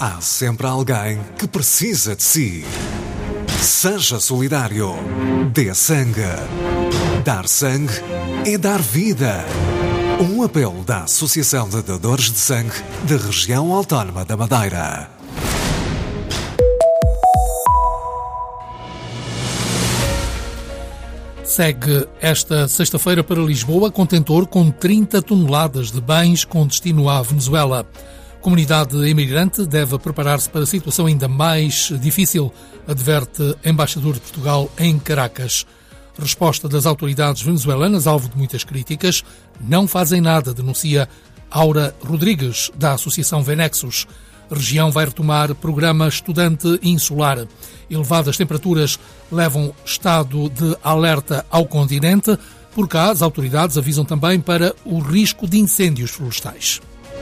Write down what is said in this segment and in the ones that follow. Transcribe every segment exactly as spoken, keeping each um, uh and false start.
Há sempre alguém que precisa de si. Seja solidário. Dê sangue. Dar sangue é dar vida. Um apelo da Associação de Doadores de Sangue da Região Autónoma da Madeira. Segue esta sexta-feira para Lisboa contentor com trinta toneladas de bens com destino à Venezuela. A comunidade imigrante deve preparar-se para a situação ainda mais difícil, adverte embaixador de Portugal em Caracas. Resposta das autoridades venezuelanas, alvo de muitas críticas, não fazem nada, denuncia Aura Rodrigues, da Associação Venexus. A região vai retomar programa estudante insular. Elevadas temperaturas levam estado de alerta ao continente. Por cá, as autoridades avisam também para o risco de incêndios florestais.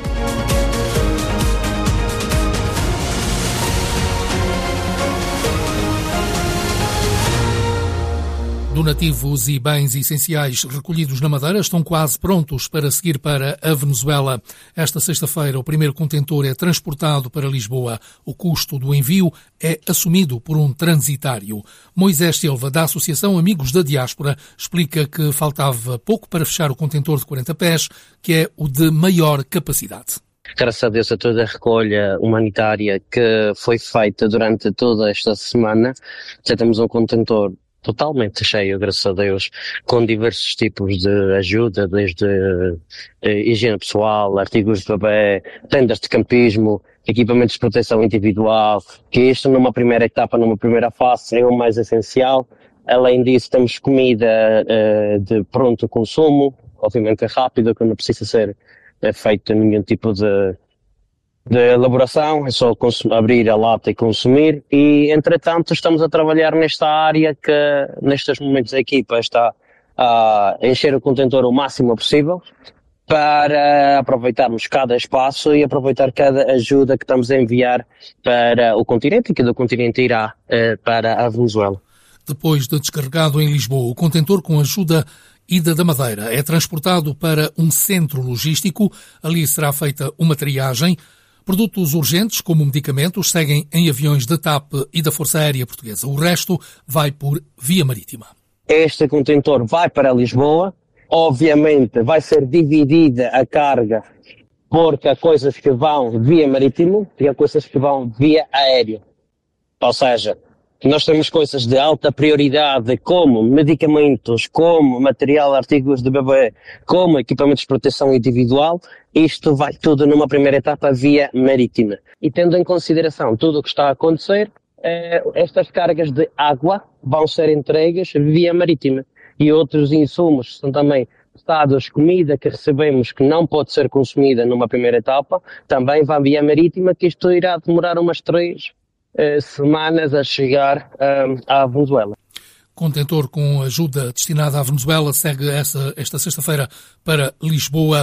Donativos e bens essenciais recolhidos na Madeira estão quase prontos para seguir para a Venezuela. Esta sexta-feira, o primeiro contentor é transportado para Lisboa. O custo do envio é assumido por um transitário. Moisés Silva, da Associação Amigos da Diáspora, explica que faltava pouco para fechar o contentor de quarenta pés, que é o de maior capacidade. Graças a Deus a toda a recolha humanitária que foi feita durante toda esta semana, já temos um contentor totalmente cheio, graças a Deus, com diversos tipos de ajuda, desde eh, higiene pessoal, artigos de bebê, tendas de campismo, equipamentos de proteção individual, que isto numa primeira etapa, numa primeira fase, é o mais essencial. Além disso, temos comida eh, de pronto consumo, obviamente rápida, que não precisa ser eh, feito nenhum tipo de de elaboração, é só abrir a lata e consumir, e entretanto estamos a trabalhar nesta área que nestes momentos a equipa está a encher o contentor o máximo possível para aproveitarmos cada espaço e aproveitar cada ajuda que estamos a enviar para o continente e que do continente irá eh, para a Venezuela. Depois de descarregado em Lisboa, o contentor com ajuda ida da Madeira é transportado para um centro logístico. Ali será feita uma triagem. Produtos urgentes, como medicamentos, seguem em aviões da TAP e da Força Aérea Portuguesa. O resto vai por via marítima. Este contentor vai para Lisboa. Obviamente vai ser dividida a carga, porque há coisas que vão via marítimo e há coisas que vão via aéreo. Ou seja, nós temos coisas de alta prioridade, como medicamentos, como material, artigos de bebê, como equipamentos de proteção individual. Isto vai tudo numa primeira etapa via marítima. E tendo em consideração tudo o que está a acontecer, eh, estas cargas de água vão ser entregues via marítima. E outros insumos são também estados, comida que recebemos que não pode ser consumida numa primeira etapa, também vai via marítima, que isto irá demorar umas três semanas a chegar um, à Venezuela. Contentor com ajuda destinada à Venezuela segue essa, esta sexta-feira para Lisboa.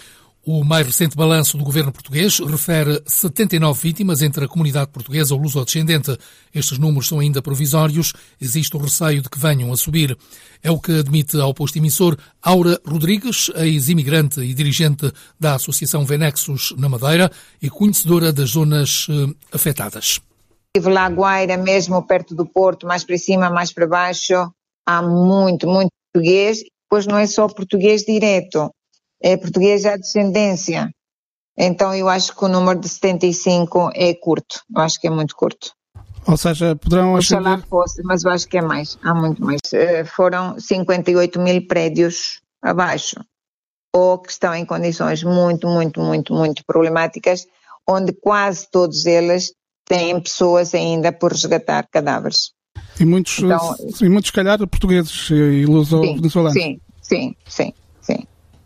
O mais recente balanço do governo português refere setenta e nove vítimas entre a comunidade portuguesa ou luso-descendente. Estes números são ainda provisórios. Existe o receio de que venham a subir. É o que admite ao posto emissor Aura Rodrigues, ex-imigrante e dirigente da Associação Venexus na Madeira e conhecedora das zonas eh, afetadas. La Guaira, mesmo perto do Porto, mais para cima, mais para baixo, há muito, muito português, pois não é só português direto, é português à descendência. Então eu acho que o número de setenta e cinco é curto, eu acho que é muito curto. Ou seja, poderão ascender... ascender... fosse, mas eu acho que é mais, há muito mais. Foram cinquenta e oito mil prédios abaixo, ou que estão em condições muito, muito, muito, muito problemáticas, onde quase todos eles têm pessoas ainda por resgatar cadáveres. E muitos, então, e muitos, se calhar, portugueses e luso-venezuelanos. Sim, sim, sim, sim.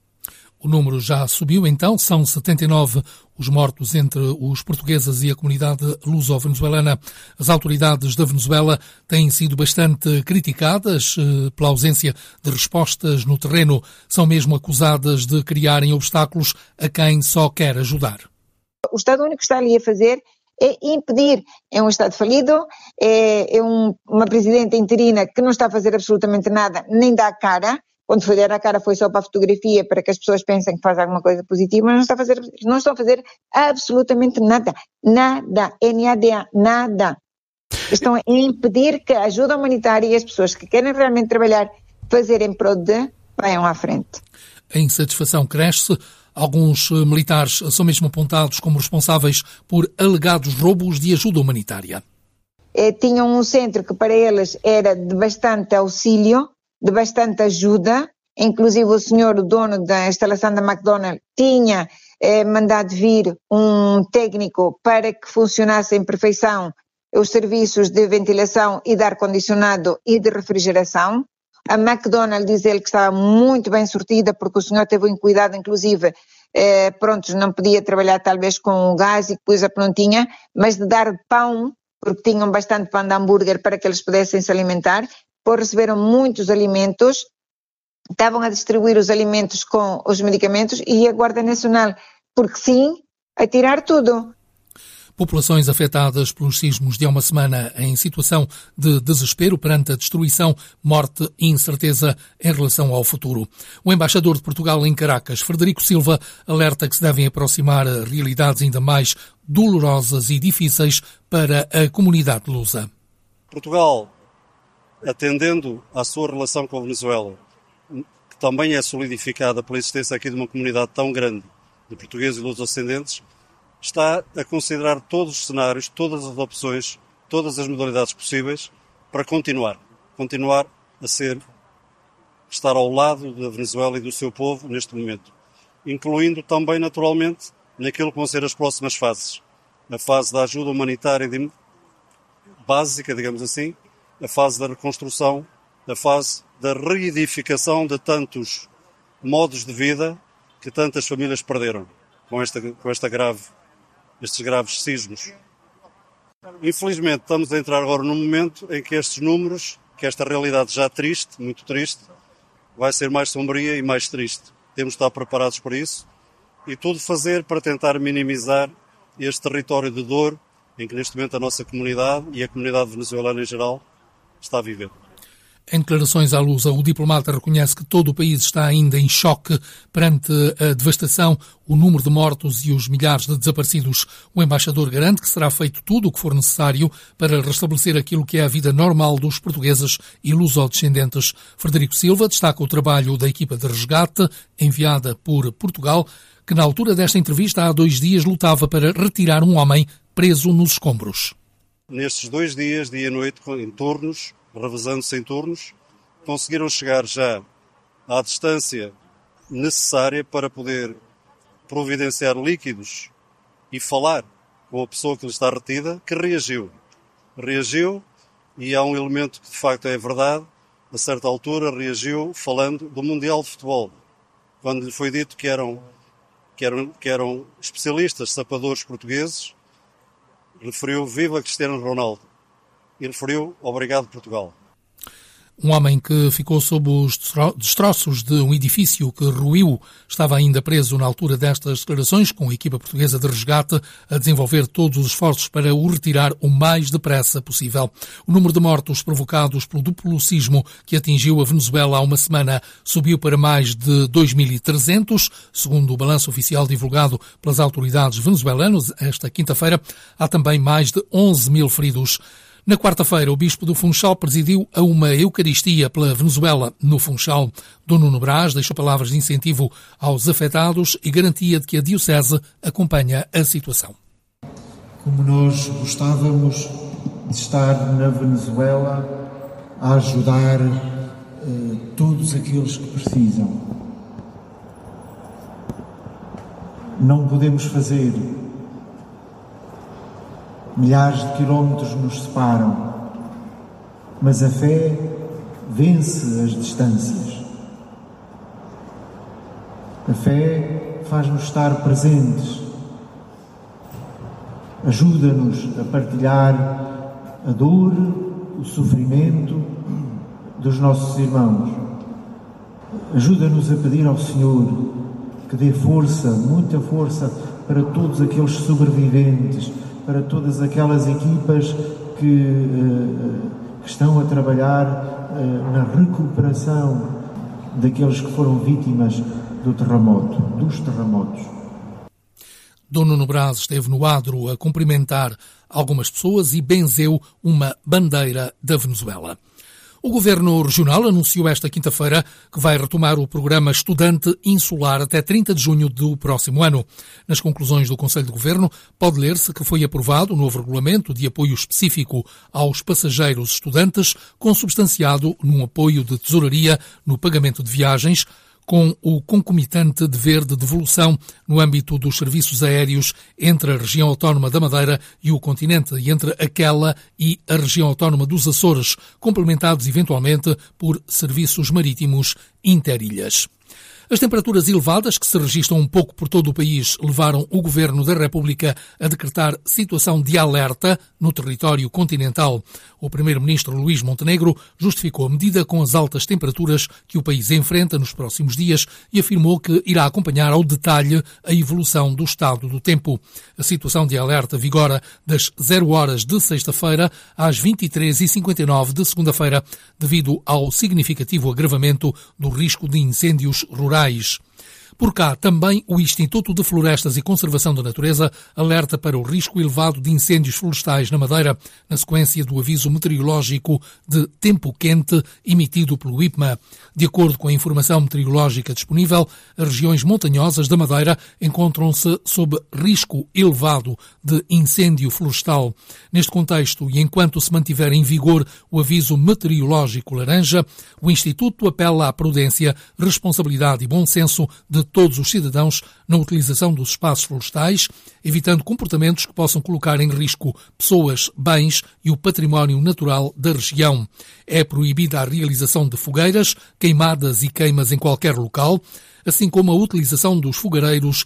O número já subiu, então, são setenta e nove os mortos entre os portugueses e a comunidade luso-venezuelana. As autoridades da Venezuela têm sido bastante criticadas eh, pela ausência de respostas no terreno. São mesmo acusadas de criarem obstáculos a quem só quer ajudar. O Estado único está ali a fazer é impedir. É um Estado falido, é, é um, uma presidenta interina que não está a fazer absolutamente nada, nem dá cara, quando foi dar a cara foi só para a fotografia, para que as pessoas pensem que faz alguma coisa positiva, mas não está a fazer, não estão a fazer absolutamente nada, nada, N A D A, nada. Estão a impedir que a ajuda humanitária e as pessoas que querem realmente trabalhar, fazer em prol de, venham à frente. A insatisfação cresce. Alguns militares são mesmo apontados como responsáveis por alegados roubos de ajuda humanitária. É, tinham um centro que para eles era de bastante auxílio, de bastante ajuda, inclusive o senhor, o dono da instalação da McDonald's, tinha eh, mandado vir um técnico para que funcionasse em perfeição os serviços de ventilação e de ar-condicionado e de refrigeração. A McDonald's diz ele que estava muito bem sortida porque o senhor teve um cuidado, inclusive, eh, pronto, não podia trabalhar talvez com o gás e coisa que não tinha, mas de dar pão, porque tinham bastante pão de hambúrguer para que eles pudessem se alimentar, pois receberam muitos alimentos, estavam a distribuir os alimentos com os medicamentos e a Guarda Nacional, porque sim, a tirar tudo. Populações afetadas pelos sismos de há uma semana em situação de desespero perante a destruição, morte e incerteza em relação ao futuro. O embaixador de Portugal em Caracas, Frederico Silva, alerta que se devem aproximar a realidades ainda mais dolorosas e difíceis para a comunidade lusa. Portugal, atendendo à sua relação com a Venezuela, que também é solidificada pela existência aqui de uma comunidade tão grande de portugueses e luso-ascendentes, está a considerar todos os cenários, todas as opções, todas as modalidades possíveis para continuar. Continuar a ser, estar ao lado da Venezuela e do seu povo neste momento. Incluindo também, naturalmente, naquilo que vão ser as próximas fases. A fase da ajuda humanitária de, básica, digamos assim, a fase da reconstrução, a fase da reedificação de tantos modos de vida que tantas famílias perderam com esta, com esta grave estes graves sismos. Infelizmente, estamos a entrar agora num momento em que estes números, que esta realidade já triste, muito triste, vai ser mais sombria e mais triste. Temos de estar preparados para isso e tudo fazer para tentar minimizar este território de dor em que neste momento a nossa comunidade e a comunidade venezuelana em geral está a viver. Em declarações à Lusa, o diplomata reconhece que todo o país está ainda em choque perante a devastação, o número de mortos e os milhares de desaparecidos. O embaixador garante que será feito tudo o que for necessário para restabelecer aquilo que é a vida normal dos portugueses e luso-descendentes. Frederico Silva destaca o trabalho da equipa de resgate enviada por Portugal, que na altura desta entrevista há dois dias lutava para retirar um homem preso nos escombros. Nestes dois dias, dia e noite, em turnos, revezando-se em turnos, conseguiram chegar já à distância necessária para poder providenciar líquidos e falar com a pessoa que lhe está retida, que reagiu. Reagiu, e há um elemento que de facto é verdade, a certa altura reagiu falando do Mundial de Futebol, quando lhe foi dito que eram, que eram, que eram especialistas, sapadores portugueses, referiu "Viva Cristiano Ronaldo" e referiu "Obrigado Portugal". Um homem que ficou sob os destroços de um edifício que ruiu estava ainda preso na altura destas declarações, com a equipa portuguesa de resgate a desenvolver todos os esforços para o retirar o mais depressa possível. O número de mortos provocados pelo duplo sismo que atingiu a Venezuela há uma semana subiu para mais de dois mil e trezentos, segundo o balanço oficial divulgado pelas autoridades venezuelanas esta quinta-feira. Há também mais de onze mil feridos. Na quarta-feira, o bispo do Funchal presidiu a uma Eucaristia pela Venezuela no Funchal. Dom Nuno Brás deixou palavras de incentivo aos afetados e garantia de que a Diocese acompanha a situação. Como nós gostávamos de estar na Venezuela a ajudar eh, todos aqueles que precisam. Não podemos fazer. Milhares de quilómetros nos separam, mas a fé vence as distâncias. A fé faz-nos estar presentes, ajuda-nos a partilhar a dor, o sofrimento dos nossos irmãos. Ajuda-nos a pedir ao Senhor que dê força, muita força, para todos aqueles sobreviventes, para todas aquelas equipas que, uh, que estão a trabalhar uh, na recuperação daqueles que foram vítimas do terremoto, dos terremotos. Dom Nuno Brás esteve no adro a cumprimentar algumas pessoas e benzeu uma bandeira da Venezuela. O Governo Regional anunciou esta quinta-feira que vai retomar o programa Estudante Insular até trinta de junho do próximo ano. Nas conclusões do Conselho de Governo, pode ler-se que foi aprovado o novo regulamento de apoio específico aos passageiros estudantes, consubstanciado num apoio de tesouraria no pagamento de viagens, com o concomitante dever de devolução no âmbito dos serviços aéreos entre a região autónoma da Madeira e o continente, e entre aquela e a região autónoma dos Açores, complementados eventualmente por serviços marítimos interilhas. As temperaturas elevadas que se registram um pouco por todo o país levaram o Governo da República a decretar situação de alerta no território continental. O Primeiro-Ministro Luís Montenegro justificou a medida com as altas temperaturas que o país enfrenta nos próximos dias e afirmou que irá acompanhar ao detalhe a evolução do estado do tempo. A situação de alerta vigora das zero horas de sexta-feira às vinte e três e cinquenta e nove de segunda-feira, devido ao significativo agravamento do risco de incêndios rurais. Por cá, também o Instituto de Florestas e Conservação da Natureza alerta para o risco elevado de incêndios florestais na Madeira, na sequência do aviso meteorológico de tempo quente emitido pelo I P M A. De acordo com a informação meteorológica disponível, as regiões montanhosas da Madeira encontram-se sob risco elevado de incêndio florestal. Neste contexto, e enquanto se mantiver em vigor o aviso meteorológico laranja, o Instituto apela à prudência, responsabilidade e bom senso de todos os cidadãos na utilização dos espaços florestais, evitando comportamentos que possam colocar em risco pessoas, bens e o património natural da região. É proibida a realização de fogueiras, queimadas e queimas em qualquer local, assim como a utilização dos fogareiros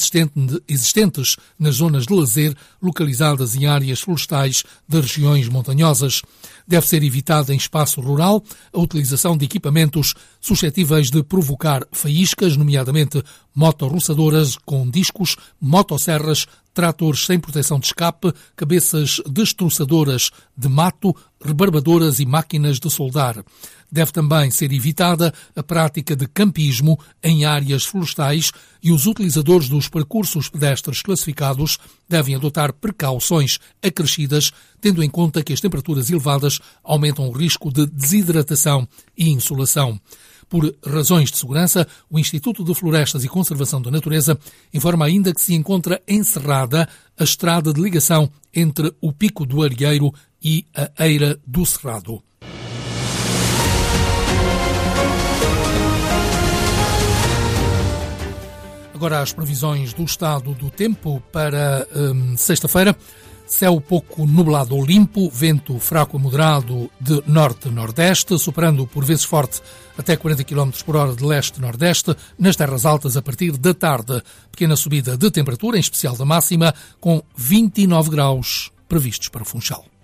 existentes nas zonas de lazer localizadas em áreas florestais das regiões montanhosas. Deve ser evitada em espaço rural a utilização de equipamentos suscetíveis de provocar faíscas, nomeadamente motorroçadoras com discos, motosserras, tratores sem proteção de escape, cabeças destroçadoras de mato, rebarbadoras e máquinas de soldar. Deve também ser evitada a prática de campismo em áreas florestais e os utilizadores dos percursos pedestres classificados devem adotar precauções acrescidas, tendo em conta que as temperaturas elevadas aumentam o risco de desidratação e insolação. Por razões de segurança, o Instituto de Florestas e Conservação da Natureza informa ainda que se encontra encerrada a estrada de ligação entre o Pico do Arieiro e a Eira do Cerrado. Agora as previsões do estado do tempo para hum, sexta-feira. Céu pouco nublado ou limpo, vento fraco a moderado de norte-nordeste, soprando por vezes forte até quarenta quilómetros por hora de leste-nordeste, nas terras altas a partir da tarde. Pequena subida de temperatura, em especial da máxima, com vinte e nove graus previstos para o Funchal.